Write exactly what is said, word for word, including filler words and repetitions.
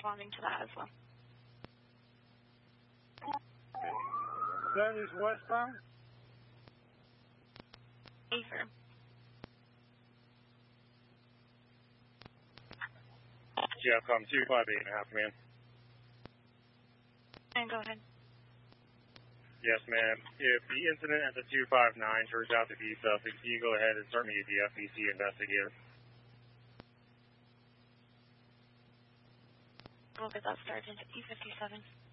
responding to that as well. That is westbound? Affirm. Yeah, come two five eight and a half, man. And go ahead. Yes, ma'am. If the incident at the two five nine turns out to be suspect, you go ahead and start me the F B C investigator. We'll get that started. E fifty-seven.